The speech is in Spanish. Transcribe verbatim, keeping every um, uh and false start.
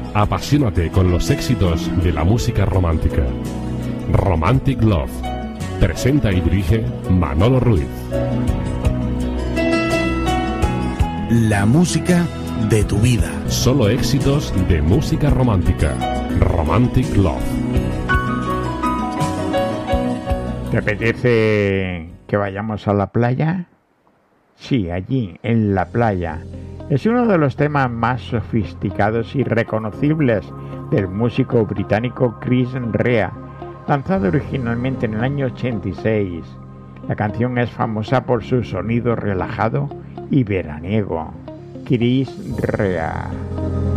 Apasionate con los éxitos de la música romántica. Romantic Love. Presenta y dirige Manolo Ruiz. La música de tu vida. Solo éxitos de música romántica. Romantic Love. ¿Te apetece que vayamos a la playa? Sí, allí, en la playa. Es uno de los temas más sofisticados y reconocibles del músico británico Chris Rea, lanzado originalmente en el año ochenta y seis. La canción es famosa por su sonido relajado y veraniego. Chris Rea.